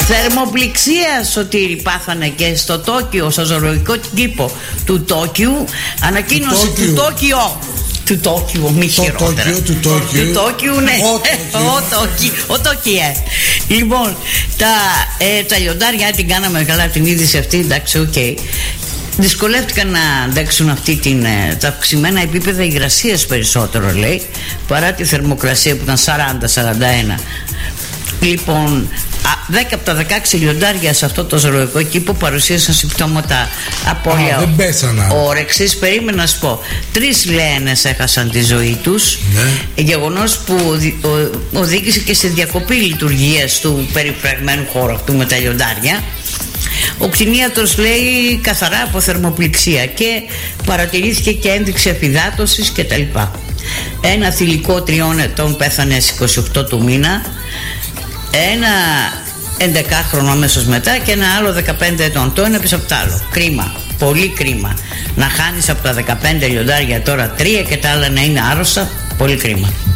Θερμοπληξία, Σωτήρη, πάθανε και στο Τόκιο, στο ζωολογικό κήπο του Τόκιου. Ανακοίνωση του Τόκιο. Του Τόκιου, μη χειρότερα. Του Τόκιου, ναι. Ο Τόκιε. Λοιπόν, τα λιοντάρια την κάναμε καλά την είδηση αυτή, εντάξει, οκ. Δυσκολεύτηκαν να αντέξουν τα αυξημένα επίπεδα υγρασίας περισσότερο, λέει, παρά τη θερμοκρασία που ήταν 40-41. Λοιπόν, 10 από τα 16 λιοντάρια σε αυτό το ζωολογικό κήπο παρουσίασαν συμπτώματα απώλεια όρεξης. Περίμενα να σου πω, 3 λαένες έχασαν τη ζωή τους, ναι. Γεγονός που οδήγησε και στη διακοπή λειτουργίας του περιφραγμένου χώρου αυτού με τα λιοντάρια. Ο κτηνίατρος λέει καθαρά από θερμοπληξία και παρατηρήθηκε και ένδειξη αφυδάτωσης κτλ. Ένα θηλυκό 3 ετών πέθανε στις 28 του μήνα, ένα 11χρονο αμέσως μετά και ένα άλλο 15 ετών. Το ένα πίσω από το άλλο. Κρίμα, πολύ κρίμα. Να χάνεις από τα 15 λιοντάρια τώρα 3 και τα άλλα να είναι άρρωστα, πολύ κρίμα.